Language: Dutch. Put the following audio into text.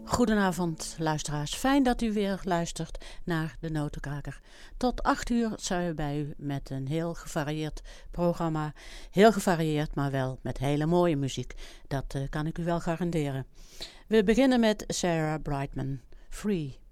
Goedenavond luisteraars, fijn dat u weer luistert naar de Notenkraker. Tot 8 uur zijn we bij u met een heel gevarieerd programma. Heel gevarieerd, maar wel met hele mooie muziek. Dat kan ik u wel garanderen. We beginnen met Sarah Brightman, Free.